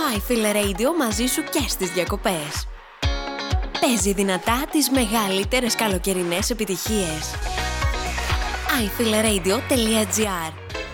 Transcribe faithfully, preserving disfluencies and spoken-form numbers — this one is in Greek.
iFeel Radio μαζί σου και στις διακοπές. Παίζει δυνατά τις μεγαλύτερες καλοκαιρινές επιτυχίες. άι φιλ ρέιντιο τελεία τζι άρ